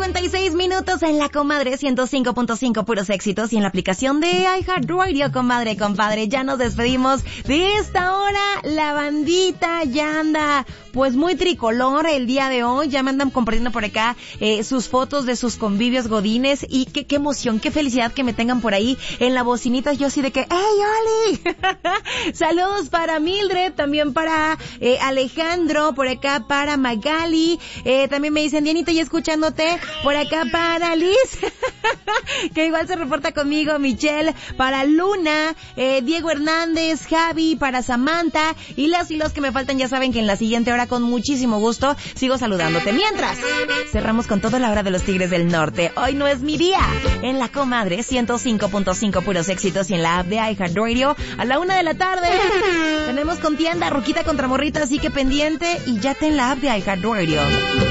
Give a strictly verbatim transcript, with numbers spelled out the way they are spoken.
cuarenta y seis minutos en la comadre ciento cinco punto cinco puros éxitos y en la aplicación de iHeartRadio, comadre, compadre. Ya nos despedimos de esta hora. La bandita ya anda pues muy tricolor el día de hoy. Ya me andan compartiendo por acá eh, sus fotos de sus convivios godines y qué, qué emoción, qué felicidad que me tengan por ahí en la bocinita. Yo así de que ¡hey, Oli! Saludos para Mildred, también para eh, Alejandro, por acá para Magali, eh, también me dicen Dianita, ya escuchándote, por acá para Liz, que igual se reporta conmigo, Michelle, para Luna, eh, Diego Hernández, Javi, para Samantha, y las y los que me faltan ya saben que en la siguiente hora con muchísimo gusto sigo saludándote. Mientras, cerramos con toda la hora de los Tigres del Norte. Hoy no es mi día. En la comadre ciento cinco punto cinco puros éxitos y en la app de iHeartRadio a la una de la tarde. Tenemos contienda, Ruquita contra Morrita, así que pendiente y ya te en la app de iHeartRadio.